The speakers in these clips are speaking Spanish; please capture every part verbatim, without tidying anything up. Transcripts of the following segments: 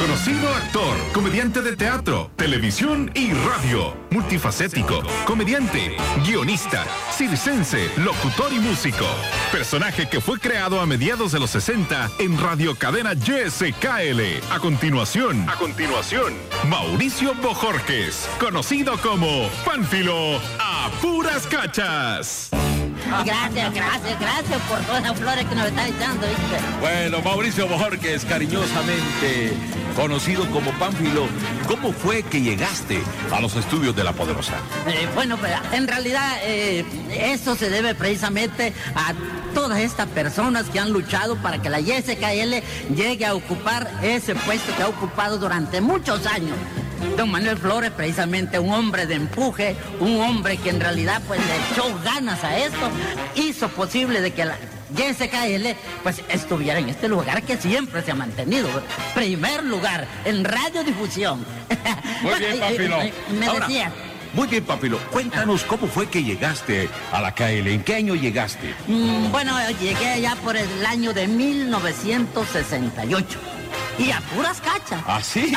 Reconocido actor, comediante de teatro, televisión y radio, multifacético, comediante, guionista, circense, locutor y músico. Personaje que fue creado a mediados de los sesenta en Radio Cadena Y S K L. A continuación, a continuación, Mauricio Bojorquez, conocido como Pánfilo a puras cachas. Gracias, gracias, gracias por todas las flores que nos está echando, ¿viste? Bueno, Mauricio Bojorquez, cariñosamente conocido como Pánfilo, ¿cómo fue que llegaste a los estudios de La Poderosa? Eh, bueno, pues, en realidad eh, eso se debe precisamente a todas estas personas que han luchado para que la Y S K L llegue a ocupar ese puesto que ha ocupado durante muchos años. Don Manuel Flores, precisamente un hombre de empuje, un hombre que en realidad pues le echó ganas a esto, hizo posible de que la Y S K L pues estuviera en este lugar que siempre se ha mantenido. Primer lugar en radiodifusión. Muy bien, Pánfilo. Me Ahora, decía... Muy bien, Pánfilo, cuéntanos cómo fue que llegaste a la K L, ¿en qué año llegaste? Mm, bueno, llegué allá por el año de mil novecientos sesenta y ocho. Y a puras cachas. ¿Ah, sí?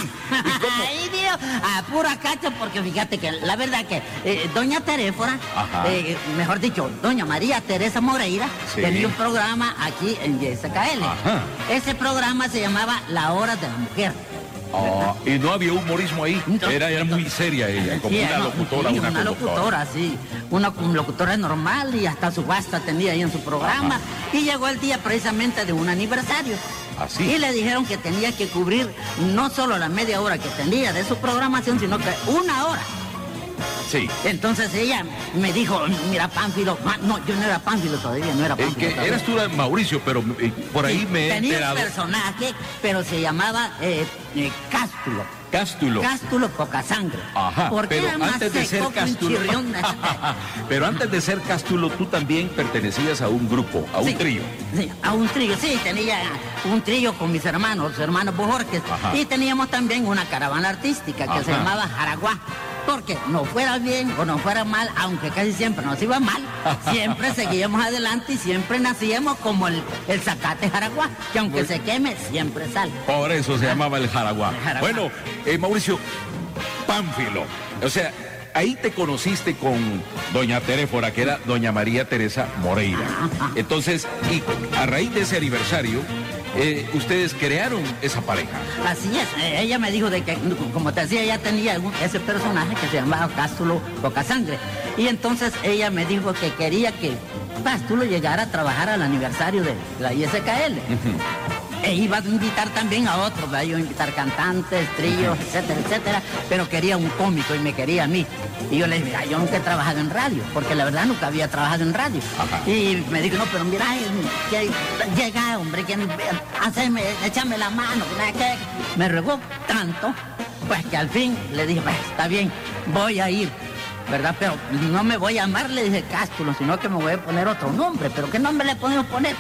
Ay, Dios, a puras cachas, porque fíjate que la verdad que eh, doña Teréfora, eh, mejor dicho, doña María Teresa Moreira, sí, tenía un programa aquí en Y S K L. Ajá. Ese programa se llamaba La Hora de la Mujer. Oh, y no había humorismo ahí, no, era, era muy seria ella, como sí, una no, locutora, sí, una, una locutora, sí, una locutora normal y hasta su basta tenía ahí en su programa. Ajá. Y llegó el día precisamente de un aniversario. Así. Y le dijeron que tenía que cubrir no solo la media hora que tenía de su programación, sino que una hora. Sí. Entonces ella me dijo, mira, Pánfilo, no, yo no era Pánfilo todavía, no era Pánfilo. Eh, que todavía. Eras tú Mauricio, pero eh, por ahí sí, me he tenía enterado. un personaje, pero se llamaba eh, eh, Cástulo. Cástulo. Cástulo Pocasangre. Ajá, porque pero era más antes de ser Cástulo. Pero antes de ser Cástulo, tú también pertenecías a un grupo, a un sí, trío. Sí, a un trío, sí, tenía un trío con mis hermanos, los hermanos Bojorquez. Ajá. Y teníamos también una caravana artística que Ajá. se llamaba Jaraguá. Porque no fuera bien o no fuera mal, aunque casi siempre nos iba mal, siempre seguíamos adelante y siempre nacíamos como el, el zacate Jaraguá, que aunque Muy... se queme, siempre sale. Por eso se llamaba el Jaraguá. El Jaraguá. Bueno, eh, Mauricio, Pánfilo, o sea, ahí te conociste con doña Teréfora, que era doña María Teresa Moreira. Entonces, y a raíz de ese aniversario, Eh, ustedes crearon esa pareja. Así es, eh, ella me dijo de que, como te decía, ella tenía ese personaje que se llamaba Cástulo Pocasangre. Y entonces ella me dijo que quería que Cástulo llegara a trabajar al aniversario de la Y S K L. Uh-huh. E iba a invitar también a otros, ¿verdad? Iba a invitar cantantes, tríos, uh-huh. etcétera, etcétera, pero quería un cómico y me quería a mí. Y yo le dije, mira, yo nunca he trabajado en radio, porque la verdad nunca había trabajado en radio. Ajá. Y me dijo, no, pero mira, que llega, hombre, que haceme, échame la mano, que me rogó tanto, pues que al fin le dije, pues está bien, voy a ir, ¿verdad? Pero no me voy a llamar, le dije Cástulo, sino que me voy a poner otro nombre. ¿Pero qué nombre le podemos poner?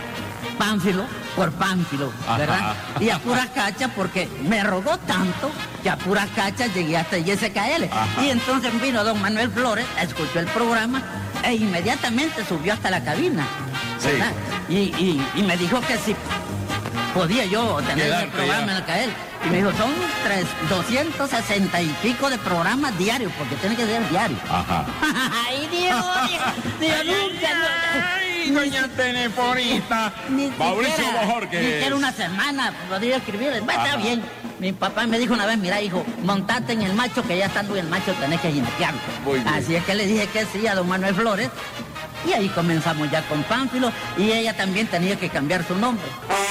Pánfilo, por Pánfilo, ¿verdad? Ajá. Y a puras cachas, porque me rogó tanto que a puras cachas llegué hasta Y S K L. Ajá. Y entonces vino don Manuel Flores, escuchó el programa e inmediatamente subió hasta la cabina, ¿verdad? Sí. Y, y, y me dijo que si podía yo tener el programa ya. en el K L. Y me dijo, son tres, doscientos sesenta y pico de programas diarios, porque tiene que ser diario. Ajá. ¡Ay, Dios! Dios, nunca... ¡Ay, doña Tenéforita! Mauricio Bojorquez. Ni siquiera una semana podría escribirle. Va, está bien. Mi papá me dijo una vez, mira, hijo, montate en el macho, que ya estando en el macho tenés que jinetearlo. Así es que le dije que sí a don Manuel Flores. Y ahí comenzamos ya con Pánfilo. Y ella también tenía que cambiar su nombre.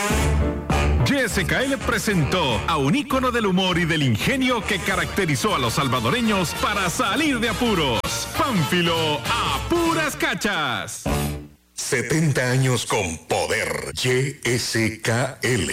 Y S K L presentó a un ícono del humor y del ingenio que caracterizó a los salvadoreños para salir de apuros. Pánfilo a puras cachas. setenta años con poder. Y S K L.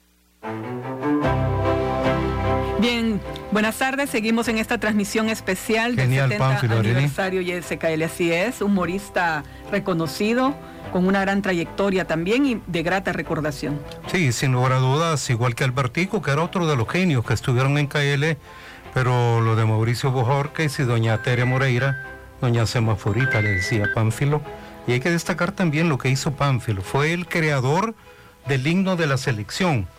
Bien, buenas tardes. Seguimos en esta transmisión especial del Genial, setenta Pánfilo, aniversario Y S K L. Así es, humorista reconocido, con una gran trayectoria también y de grata recordación. Sí, sin lugar a dudas, igual que Albertico, que era otro de los genios que estuvieron en K L, pero lo de Mauricio Bojorquez y doña Tere Moreira, doña Semaforita le decía Pánfilo. Y hay que destacar también lo que hizo Pánfilo. Fue el creador del himno de la selección.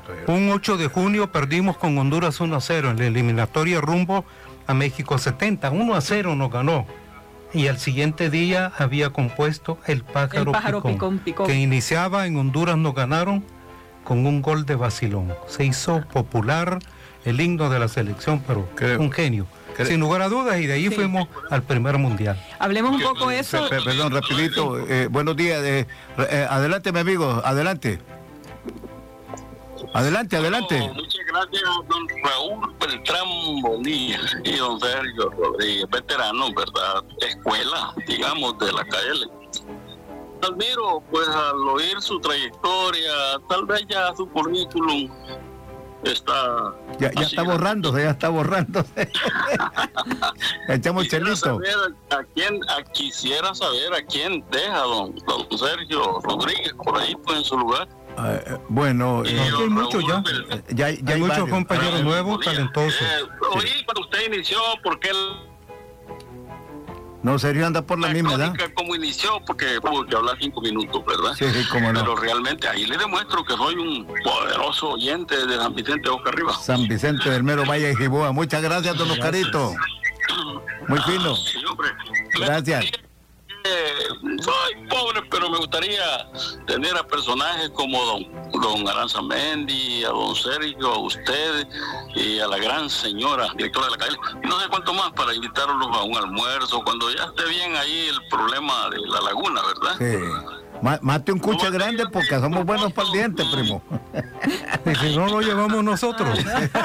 Un ocho de junio perdimos con Honduras uno a cero en la eliminatoria rumbo a México setenta. uno a cero nos ganó. Y al siguiente día había compuesto El Pájaro, El pájaro Picón, picón, picón. que iniciaba en Honduras nos ganaron con un gol de Vacilón. Se hizo popular el himno de la selección, pero Creo. un genio. Creo. Sin lugar a dudas, y de ahí Sí. fuimos al primer mundial. Hablemos un poco de eso. Pe- pe- Perdón, rapidito. eh, buenos días. eh, eh, adelante, mi amigo. Adelante. Adelante, adelante. Oh, muchas gracias, don Raúl Beltrán Bonilla y don Sergio Rodríguez, veteranos, ¿verdad? Escuela, digamos, de la K L. Admiro, pues, al oír su trayectoria, tal vez ya su currículum está... Ya, ya así está grande. borrándose, ya está borrándose. Echamos Quisiera chelito. saber a quién, a, quisiera saber a quién deja don, don Sergio Rodríguez por ahí, pues, en su lugar. Eh, eh, bueno, Y eh, Aquí hay don muchos Raúl ya. Beltrán- ya, hay- ya Hay muchos varios. compañeros Ah, nuevos, Bonilla. talentosos. Eh, oí cuando usted inició, porque él... No, Sergio anda por la La misma edad. crónica como inició, porque tuvo que hablar cinco minutos, ¿verdad? Sí, sí, cómo no. Pero realmente ahí le demuestro que soy un poderoso oyente de San Vicente de Boca Arriba. San Vicente del Mero Valle y Jiboa. Muchas gracias, don Oscarito. Muy fino. Sí, hombre. Gracias. Eh, soy pobre, pero me gustaría tener a personajes como don, don Aranzamendi, a don Sergio, a usted y a la gran señora directora de la calle. No sé cuánto más para invitarlos a un almuerzo, cuando ya esté bien ahí el problema de la laguna, ¿verdad? Sí. Ma- Mate un cuche grande porque somos buenos para el diente, primo. Y si no lo llevamos nosotros. Sí,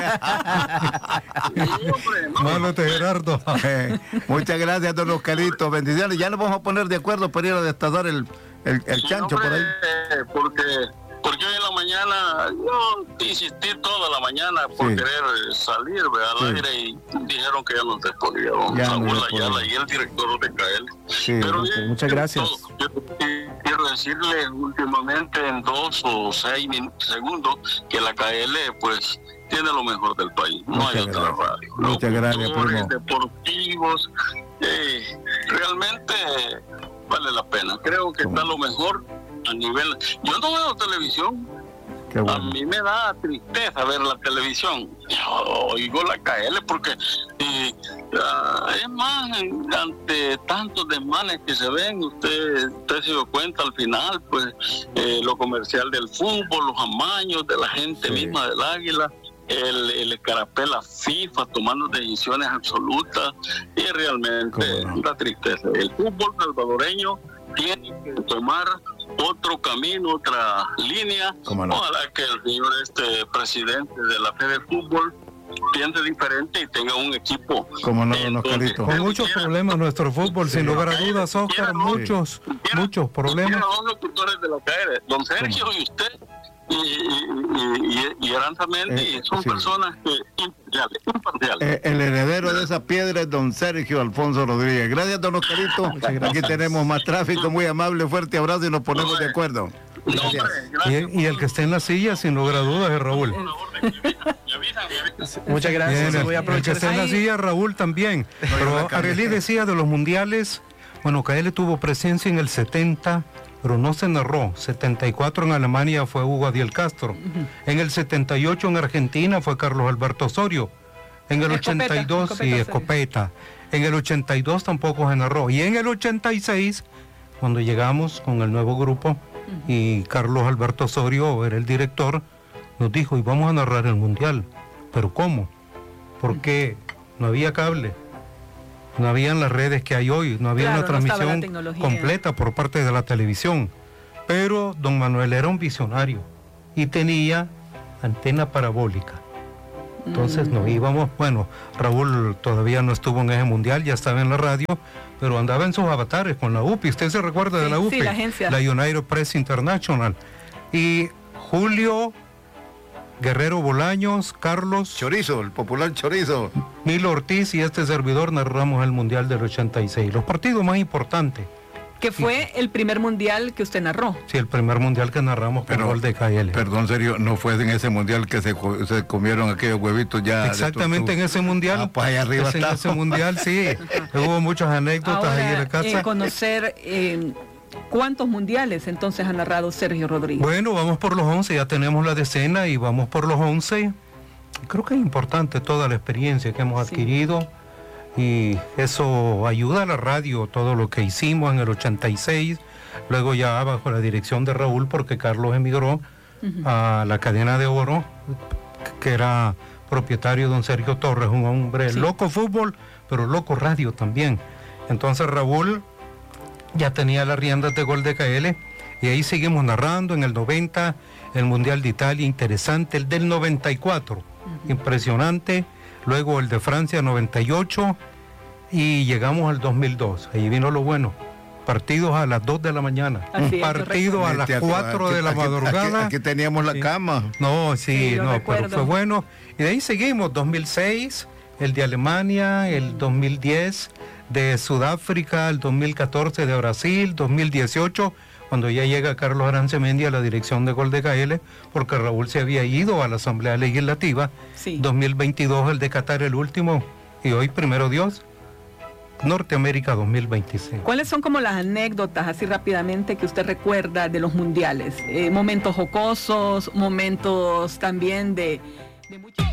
hombre, no. Málate, Gerardo. Eh, muchas gracias, don Oscarito. Bendiciones. Ya nos vamos a poner de acuerdo para ir a destazar el, el, el Sí, chancho hombre, por ahí. eh, Porque, porque hoy en la mañana, yo insistí toda la mañana por Sí. querer eh, salir, ¿verdad? al Sí. aire y dijeron que ya no se podía. Don Ya no Saúl se podía. Ayala y el director de K L. Sí, Pero ok, bien, muchas gracias. todo. Yo quiero decirle últimamente en dos o seis min- segundos que la K L pues tiene lo mejor del país. No Muchas hay otra gracias. radio. Muchas gracias, Locutores, primo. deportivos, eh, realmente vale la pena. Creo que ¿Cómo? está lo mejor a nivel... Yo no veo televisión. Qué A bueno. mí me da tristeza ver la televisión. Yo oigo la K L porque eh, ah, es más, en- ante tantos desmanes que se ven, usted, usted se dio cuenta al final, pues eh, lo comercial del fútbol, los amaños de la gente Sí. misma del Águila, el, el escarapé, la FIFA tomando decisiones absolutas y realmente ¿Cómo no? da tristeza. El fútbol salvadoreño tiene que tomar otro camino, otra línea. ¿Cómo no? Ojalá que el señor este presidente de la Fede Fútbol piense diferente y tenga un equipo. Cómo no, eh, don donde- Oscarito. Con muchos problemas nuestro fútbol, sin lugar a dudas, Oscar, muchos, muchos problemas. Tiene dos locutores de la K L, don Sergio y usted, y, y, y, y Aranzamendi, Eh, son sí. personas que imparciales, imparciales. Eh, el heredero de esa piedra es don Sergio Alfonso Rodríguez. Gracias, don Oscarito. Aquí tenemos más tráfico. Muy amable, fuerte abrazo y nos ponemos de acuerdo. No, hombre, Gracias. gracias. Y, y el que esté en la silla, sin lugar a dudas, es Raúl. Por favor, me avisan, me avisan, me avisan. Muchas gracias. Bien, el, voy a el que aprovechar. esté en la Ahí- silla, Raúl también. Pero Arely decía de los mundiales, bueno, K L tuvo presencia en el setenta, pero no se narró. setenta y cuatro en Alemania fue Hugo Adiel Castro. En el setenta y ocho en Argentina fue Carlos Alberto Osorio. En el Escopeta, ochenta y dos, Escopeta sí, Osorio. Escopeta. En el ochenta y dos tampoco se narró. Y en el ochenta y seis, cuando llegamos con el nuevo grupo, y Carlos Alberto Osorio era el director, nos dijo, y vamos a narrar el mundial. ¿Pero cómo? Porque no había cable, no habían las redes que hay hoy, no había Claro, una no estaba la transmisión tecnología. completa por parte de la televisión. Pero don Manuel era un visionario y tenía antena parabólica. Entonces nos íbamos, bueno, Raúl todavía no estuvo en ese mundial, ya estaba en la radio, pero andaba en sus avatares con la U P I. ¿Usted se recuerda de Sí, la U sí, P I? la agencia. La United Press International. Y Julio Guerrero Bolaños, Carlos, Chorizo, el popular chorizo. Milo Ortiz y este servidor narramos el mundial del ochenta y seis. Los partidos más importantes. Que fue el primer mundial que usted narró. Sí, el primer mundial que narramos con Pero, gol de K L. Perdón, serio, no fue en ese mundial que se, co- se comieron aquellos huevitos ya. de Exactamente tortuga. en ese mundial. Ah, pues ahí arriba Es en está. ese mundial, sí. Hubo muchas anécdotas ahí en Ahora, la casa. eh, conocer eh, ¿Cuántos mundiales entonces ha narrado Sergio Rodríguez? Bueno, vamos por los once, ya tenemos la decena y vamos por los once. Creo que es importante toda la experiencia que hemos Sí. adquirido y eso ayuda a la radio, todo lo que hicimos en el ochenta y seis, luego ya bajo la dirección de Raúl, porque Carlos emigró uh-huh. a la cadena de oro, que era propietario don Sergio Torres, un hombre sí. loco fútbol, pero loco radio también. Entonces Raúl ya tenía las riendas de Gol de K L y ahí seguimos narrando. En el noventa, el Mundial de Italia, interesante, el del noventa y cuatro, uh-huh. impresionante, luego el de Francia, noventa y ocho, y llegamos al dos mil dos, ahí vino lo bueno, partidos a las dos de la mañana, Así partidos a las cuatro de la aquí, madrugada. Aquí, aquí teníamos la sí. cama. No, sí, sí no, recuerdo. pero fue bueno. Y de ahí seguimos, dos mil seis, el de Alemania, el dos mil diez de Sudáfrica, el dos mil catorce de Brasil, dos mil dieciocho, cuando ya llega Carlos Arancemendi a la dirección de Gol de K L, porque Raúl se había ido a la Asamblea Legislativa, sí. dos mil veintidós el de Qatar, el último, y hoy, primero Dios, Norteamérica dos mil veintiséis. ¿Cuáles son como las anécdotas, así rápidamente, que usted recuerda de los mundiales? Eh, momentos jocosos, momentos también de, de mucho...